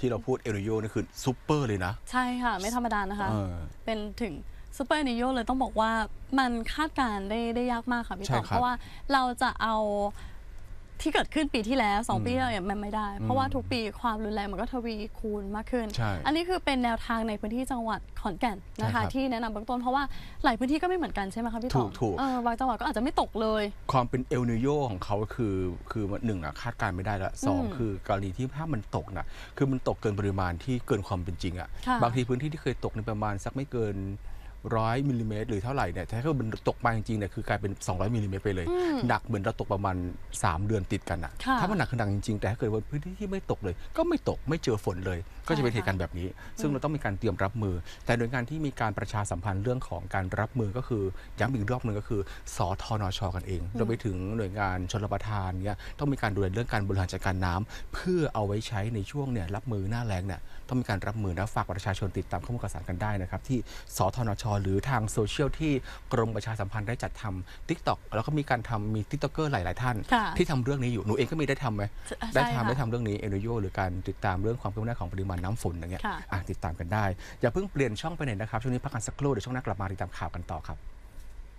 ที่เราพูดเอลนิโญนี่คือซูเปอร์เลยนะใช่ค่ะไม่ธรรมดานะคะเป็นถึงซูเปอร์เอลนิโญเลยต้องบอกว่ามันคาดการได้ยากมากค่ะพี่ต่อเพราะว่าเราจะเอาที่เกิดขึ้นปีที่แล้ว2 ปีที่แล้วเนี่ยมันไม่ได้เพราะว่าทุกปีความรุนแรงมันก็ทวีคูณมากขึ้นอันนี้คือเป็นแนวทางในพื้นที่จังหวัดขอนแก่นนะคะที่แนะนำเบื้องต้นเพราะว่าหลายพื้นที่ก็ไม่เหมือนกันใช่ไหมคะพี่ต่อถูกบางจังหวัดก็อาจจะไม่ตกเลยความเป็นเอลนิโญของเขาคือหนึ่งคาดการไม่ได้ละสองคือกรณีที่ถ้ามันตกนะคือมันตกเกินปริมาณที่เกินความเป็นจริงบางทีพื้นที่ที่เคยตกในประมาณสักไม่เกิน100 มิลลิเมตรหรือเท่าไหร่เนี่ยถ้าเกิดมันตกมาจริงๆเนี่ยคือกลายเป็น200 มิลลิเมตรไปเลยหนักเหมือนเราตกประมาณ3 เดือนติดกันถ้ามันหนักขนาดจริงๆแต่ถ้าเกิดว่าพื้นที่ที่ไม่ตกเลยก็ไม่ตกไม่เจอฝนเลยก็จะเป็นเหตุการณ์แบบนี้ซึ่งเราต้องมีการเตรียมรับมือแต่โดยงานที่มีการประชาสัมพันธ์เรื่องของการรับมือก็คือย้ำอีกรอบนึงก็คือสทนช.กันเองรวมไปถึงหน่วยงานชลประทานเนี่ยต้องมีการดูแลเรื่องการบริหารจัดการน้ำเพื่อเอาไว้ใช้ในช่วงเนี่ยรับมือหน้าแล้งเนี่ยต้องมีการรับมือนะฝากประชาชนติดตามข้อมูลข่าวสารกันได้นะครับที่สทนช.หรือทางโซเชียลที่กรมประชาสัมพันธ์ได้จัดทำ TikTok แล้วก็มีการทำมี TikToker หลายๆท่านที่ทำเรื่องนี้อยู่หนูเองก็มีได้ทำไหมได้ทำเรื่องนี้เอลนิโญหรือการติดตามเรื่องความคืบหน้าของปริมาณน้ำฝนอย่างเงี้ยติดตามกันได้อย่าเพิ่งเปลี่ยนช่องไปไหนนะครับช่วงนี้พักกันสักครู่เดี๋ยวช่วงหน้ากลับมาติดตามข่าวกันต่อครับ